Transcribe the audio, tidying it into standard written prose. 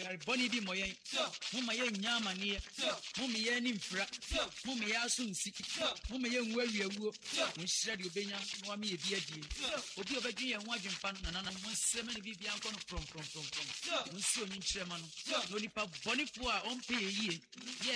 yare boni bi moyen mumma ye nyama ne mumma ye ni mfra mumma ye asunsi mumma ye nwawiawuo munhyira de obenya no ame ye bi adie obi obedwe ye ho adwempa no nana mo nsema ne bibia nko no prom munsi onyi nkyerema no no nipa bonifo a ompe yie ye